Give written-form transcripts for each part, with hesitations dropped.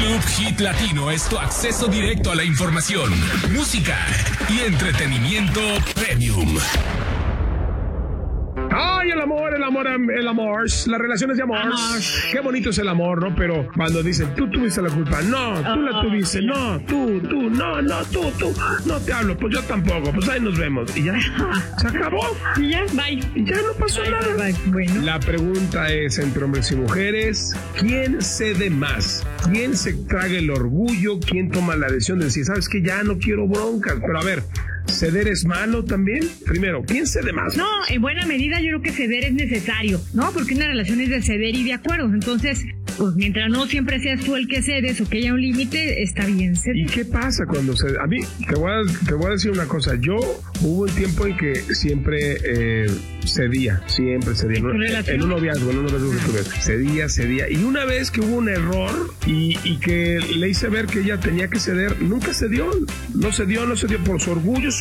Club Hit Latino es tu acceso directo a la información, música y entretenimiento premium. ¡Ay, el amor! Las relaciones de amor. Qué bonito es el amor, ¿no? Pero cuando dicen, tú tuviste la culpa. No, tú la tuviste. No, tú. No te hablo. Pues yo tampoco. Pues ahí nos vemos. Y ya. Se acabó. Y ya, bye. Y ya no pasó nada. Bye. Bueno. La pregunta es, entre hombres y mujeres, ¿quién cede más? ¿Quién se traga el orgullo? ¿Quién toma la decisión de decir, sabes que ya no quiero broncas? Pero a ver, ¿ceder es malo también? Primero, ¿quién cede más? No, en buena medida yo creo que ceder es necesario, ¿no? Porque una relación es de ceder y de acuerdo. Entonces, pues mientras no siempre seas tú el que cedes o que haya un límite, está bien ceder. ¿Y qué pasa cuando cede? A mí, te voy a decir una cosa. Yo hubo un tiempo en que siempre cedía. En un noviazgo que tuve. Cedía. Y una vez que hubo un error y que le hice ver que ella tenía que ceder, nunca cedió. No cedió por su orgullo.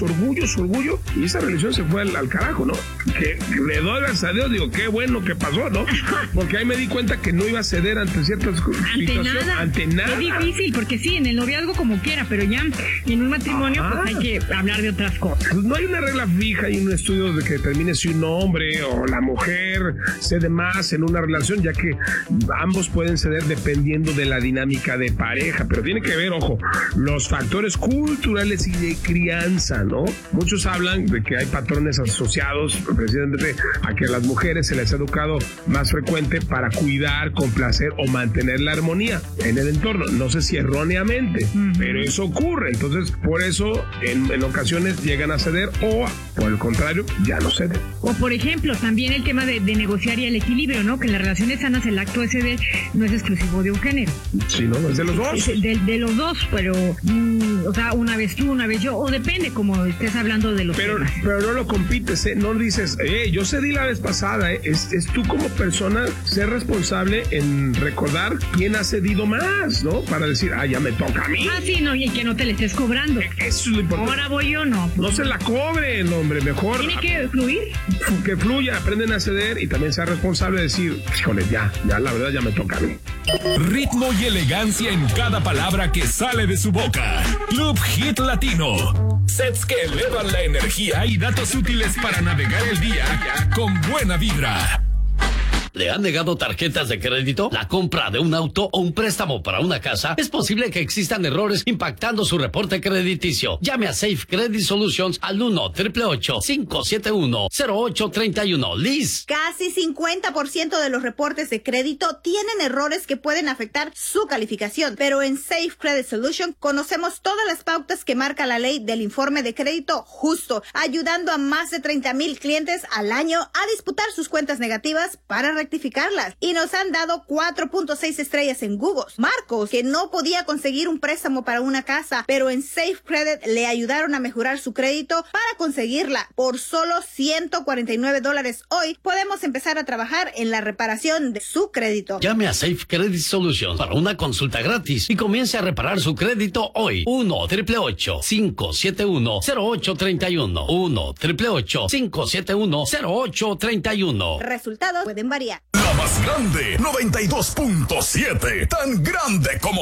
Y esa relación se fue al carajo, ¿no? Que le doy gracias a Dios, digo, qué bueno que pasó, ¿no? Porque ahí me di cuenta que no iba a ceder ante ciertas situaciones. Ante nada. Es difícil, porque sí, en el noviazgo como quiera, pero ya en un matrimonio pues hay que hablar de otras cosas. Pues no hay una regla fija y un estudio de que determine si un hombre o la mujer cede más en una relación, ya que ambos pueden ceder dependiendo de la dinámica de pareja, pero tiene que ver, ojo, los factores culturales y de crianza, ¿no? Muchos hablan de que hay patrones asociados precisamente a que a las mujeres se les ha educado más frecuente para cuidar, complacer o mantener la armonía en el entorno. No sé si erróneamente, pero eso ocurre. Entonces, por eso en ocasiones llegan a ceder o, por el contrario, ya no ceden. O, por ejemplo, también el tema de negociar y el equilibrio, ¿no? Que en las relaciones sanas el acto de ceder no es exclusivo de un género. Sí, ¿no? Es de los dos. De los dos, pero, o sea, una vez tú, una vez yo, o depende como estés hablando de los temas. Pero no lo compites, ¿eh? No dices, yo cedí la vez pasada, ¿eh? Es tú como persona ser responsable en recordar quién ha cedido más, ¿no? Para decir, ya me toca a mí. Sí, no, y que no te le estés cobrando. Eso es lo importante. Ahora voy yo, no. No se la cobren, hombre, mejor. Tiene que fluir. Que fluya, aprenden a ceder y también ser responsable de decir, híjole, ya, la verdad ya me toca a mí. Ritmo y elegancia en cada palabra que sale de su boca. Club Hit Latino. Sets que elevan la energía y datos útiles para navegar el día con buena vibra. ¿Le han negado tarjetas de crédito? ¿La compra de un auto o un préstamo para una casa? Es posible que existan errores impactando su reporte crediticio. Llame a Safe Credit Solutions al 1-888-571-0831. Liz. Casi 50% de los reportes de crédito tienen errores que pueden afectar su calificación, pero en Safe Credit Solutions conocemos todas las pautas que marca la ley del informe de crédito justo, ayudando a más de 30,000 clientes al año a disputar sus cuentas negativas para rectificarlas, y nos han dado 4.6 estrellas en Google. Marcos, que no podía conseguir un préstamo para una casa, pero en Safe Credit le ayudaron a mejorar su crédito para conseguirla. Por solo $149 hoy podemos empezar a trabajar en la reparación de su crédito. Llame a Safe Credit Solutions para una consulta gratis y comience a reparar su crédito hoy. 1-888-571-0831. 1-888-571-0831. Resultados pueden variar. La más grande, 92.7, tan grande como